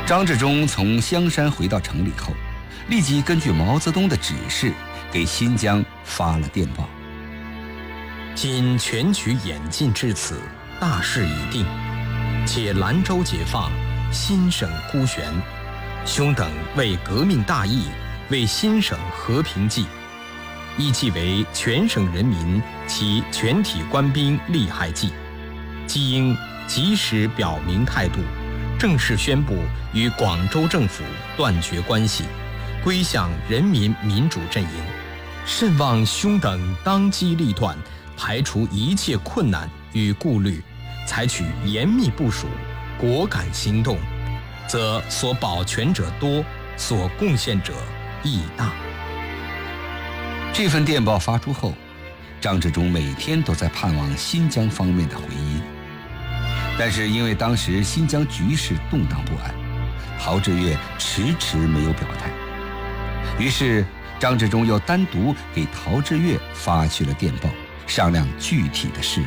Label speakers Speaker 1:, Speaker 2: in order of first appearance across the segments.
Speaker 1: 张治中从香山回到城里后，立即根据毛泽东的指示，给新疆发了电报。
Speaker 2: 今全局演进至此，大势已定，且兰州解放，新省孤悬，兄等为革命大义，为新省和平计，亦即为全省人民其全体官兵利害计，即应及时表明态度，正式宣布与广州政府断绝关系，归向人民民主阵营。甚望兄等当机立断，排除一切困难与顾虑，采取严密部署，果敢行动，则所保全者多，所贡献者亦大。
Speaker 1: 这份电报发出后，张治中每天都在盼望新疆方面的回音，但是因为当时新疆局势动荡不安，陶峙岳迟迟没有表态，于是张治中又单独给陶峙岳发去了电报，商量具体的事宜。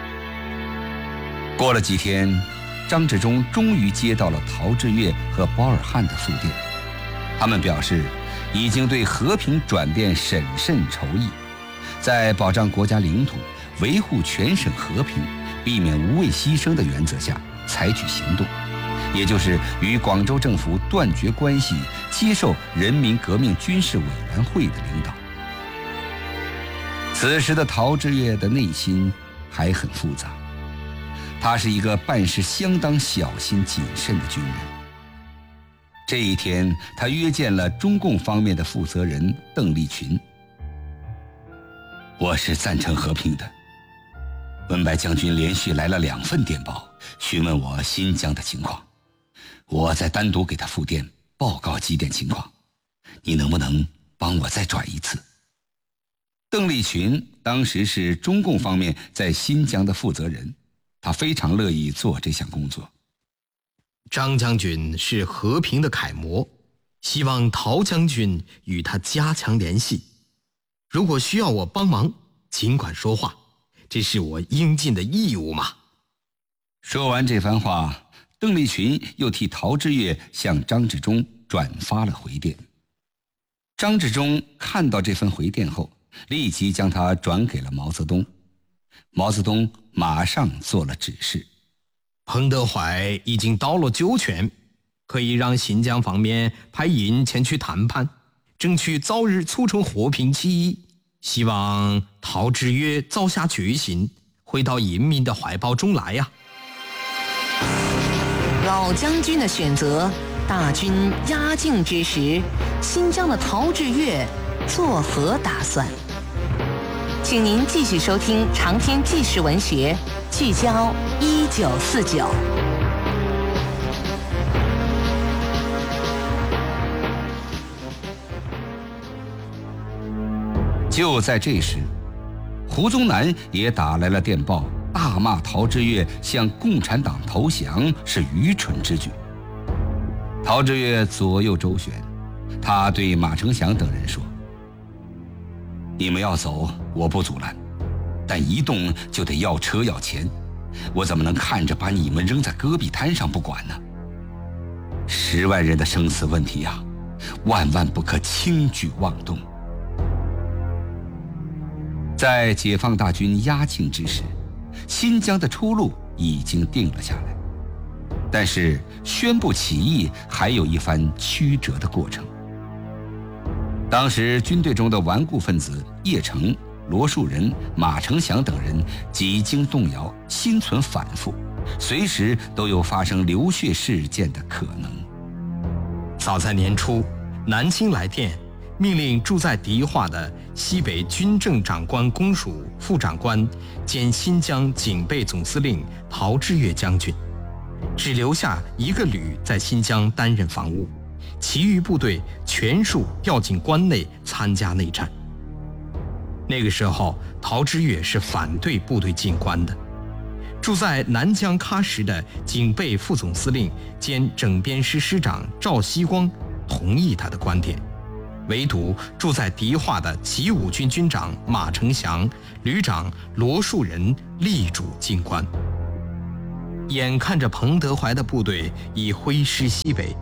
Speaker 1: 过了几天，张治中终于接到了陶峙岳和保尔汉的复电，他们表示已经对和平转变审慎筹议，在保障国家领土、维护全省和平、避免无谓牺牲的原则下采取行动，也就是与广州政府断绝关系，接受人民革命军事委员会的领导。此时的陶峙岳的内心还很复杂，他是一个办事相当小心谨慎的军人。这一天，他约见了中共方面的负责人邓力群。我是赞成和平的。文白将军连续来了2份电报，询问我新疆的情况，我再单独给他复电报告几点情况，你能不能帮我再转一次？邓力群当时是中共方面在新疆的负责人，他非常乐意做这项工作。
Speaker 2: 张将军是和平的楷模，希望陶将军与他加强联系。如果需要我帮忙，尽管说话，这是我应尽的义务嘛。
Speaker 1: 说完这番话，邓力群又替陶峙岳向张治中转发了回电。张治中看到这份回电后，立即将它转给了毛泽东。毛泽东马上做了指示。
Speaker 2: 彭德怀已经到了酒泉，可以让新疆方面派人前去谈判，争取早日促成和平起义。希望陶峙岳早下决心，回到人民的怀抱中来呀。
Speaker 3: 老将军的选择，大军压境之时，新疆的陶峙岳作何打算？请您继续收听长篇纪实文学，聚焦1949。
Speaker 1: 就在这时，胡宗南也打来了电报，大骂陶峙岳向共产党投降是愚蠢之举。陶峙岳左右周旋，他对马成祥等人说：“你们要走，我不阻拦，但一动就得要车要钱，我怎么能看着把你们扔在戈壁滩上不管呢？10万人的生死问题啊，万万不可轻举妄动。”在解放大军压境之时，新疆的出路已经定了下来，但是宣布起义还有一番曲折的过程。当时军队中的顽固分子叶成、罗树人、马成祥等人几经动摇，心存反复，随时都有发生流血事件的可能。
Speaker 2: 早在年初，南京来电，命令住在迪化的西北军政长官公署副长官兼新疆警备总司令陶峙岳将军，只留下1个旅在新疆担任防务，其余部队全数调进关内参加内战。那个时候，陶峙岳是反对部队进关的。住在南疆喀什的警备副总司令兼整编师师长赵锡光同意他的观点，唯独住在迪化的集武军军长马成祥、旅长罗树人力主进关。眼看着彭德怀的部队已挥师西北，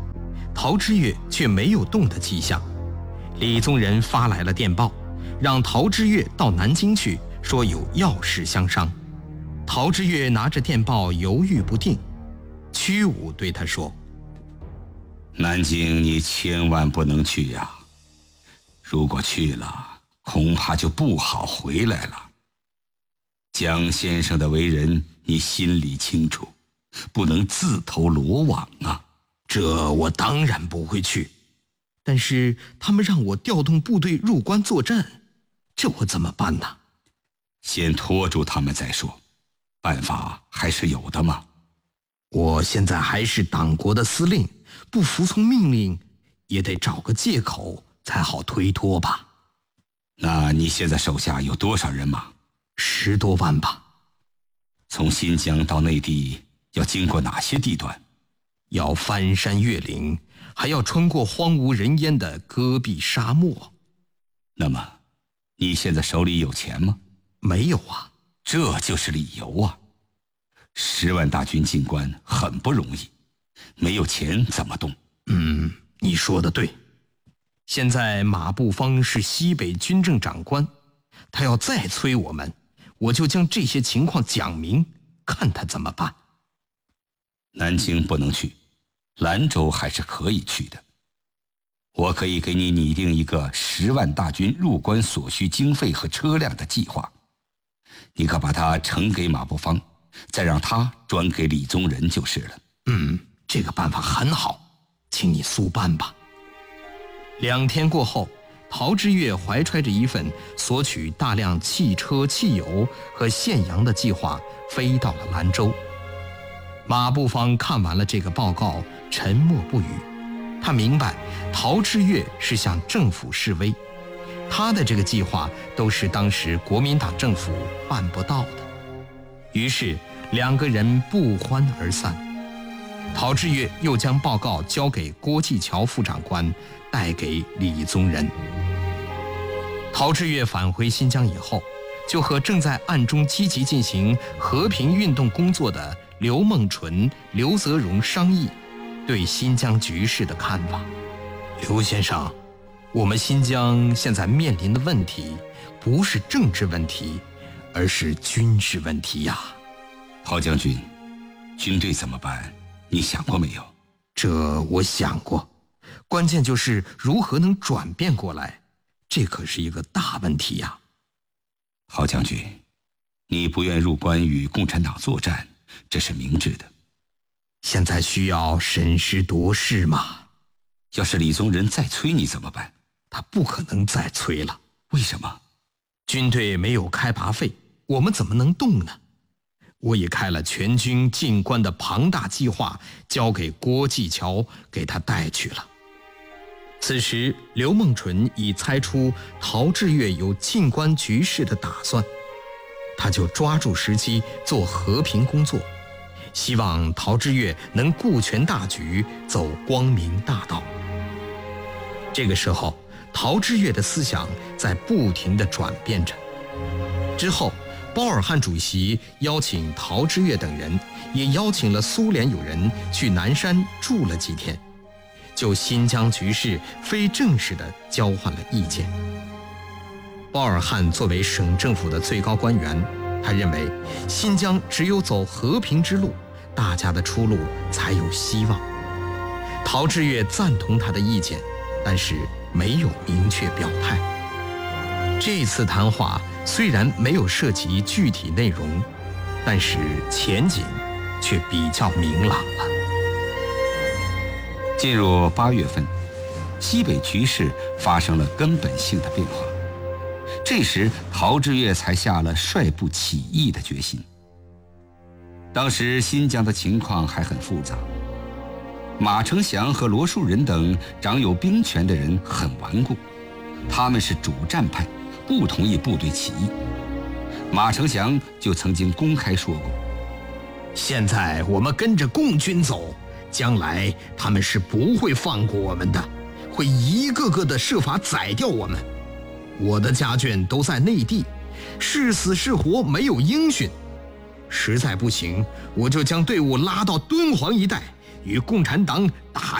Speaker 2: 陶知岳却没有动的迹象。李宗仁发来了电报，让陶知岳到南京去，说有要事相商。陶知岳拿着电报犹豫不定，屈武对他说：
Speaker 1: 南京你千万不能去呀，如果去了，恐怕就不好回来了。蒋先生的为人你心里清楚，不能自投罗网啊。
Speaker 2: 这我当然不会去，但是他们让我调动部队入关作战，这我怎么办呢？
Speaker 1: 先拖住他们再说，办法还是有的嘛。
Speaker 2: 我现在还是党国的司令，不服从命令也得找个借口才好推脱吧。
Speaker 1: 那你现在手下有多少人马
Speaker 2: ？10多万吧。
Speaker 1: 从新疆到内地要经过哪些地段？
Speaker 2: 要翻山越岭，还要穿过荒无人烟的戈壁沙漠。
Speaker 1: 那么你现在手里有钱吗？
Speaker 2: 没有啊。
Speaker 1: 这就是理由啊。10万大军进关很不容易，没有钱怎么动？
Speaker 2: 你说的对。现在马步芳是西北军政长官，他要再催我们，我就将这些情况讲明，看他怎么办。
Speaker 1: 南京不能去，兰州还是可以去的。我可以给你拟定一个10万大军入关所需经费和车辆的计划，你可把它呈给马步芳，再让他转给李宗仁就是了。
Speaker 2: 这个办法很好，请你速办吧。2天过后，陶知岳怀揣着一份索取大量汽车、汽油和现洋的计划，飞到了兰州。马步芳看完了这个报告，沉默不语。他明白陶知岳是向政府示威，他的这个计划都是当时国民党政府办不到的。于是2个人不欢而散。陶知岳又将报告交给郭继桥副长官，带给李宗仁。陶知岳返回新疆以后，就和正在暗中积极进行和平运动工作的刘梦纯、刘泽荣商议对新疆局势的看法。刘先生，我们新疆现在面临的问题不是政治问题，而是军事问题呀。
Speaker 1: 陶将军，军队怎么办？你想过没有？
Speaker 2: 这我想过，关键就是如何能转变过来，这可是一个大问题呀。
Speaker 1: 陶将军，你不愿入关与共产党作战，这是明智的。
Speaker 2: 现在需要审时度势嘛。
Speaker 1: 要是李宗仁再催你怎么办？
Speaker 2: 他不可能再催了。
Speaker 1: 为什么？
Speaker 2: 军队没有开拔费，我们怎么能动呢？我已开了全军进关的庞大计划，交给郭继桥，给他带去了。此时刘梦纯已猜出陶知岳有进关局势的打算，他就抓住时机做和平工作，希望陶知岳能顾全大局，走光明大道。这个时候，陶知岳的思想在不停地转变着。之后，包尔汉主席邀请陶知岳等人，也邀请了苏联友人去南山住了几天，就新疆局势非正式地交换了意见。包尔汉作为省政府的最高官员，他认为新疆只有走和平之路，大家的出路才有希望。陶知岳赞同他的意见，但是没有明确表态。这次谈话虽然没有涉及具体内容，但是前景却比较明朗了。
Speaker 1: 进入8月份，西北局势发生了根本性的变化。这时陶知岳才下了率部起义的决心。当时新疆的情况还很复杂，马承祥和罗树人等掌有兵权的人很顽固，他们是主战派，不同意部队起义。马承祥就曾经公开说过，
Speaker 2: 现在我们跟着共军走，将来他们是不会放过我们的，会一个个的设法宰掉我们。我的家眷都在内地，是死是活没有音讯，实在不行，我就将队伍拉到敦煌一带，与共产党打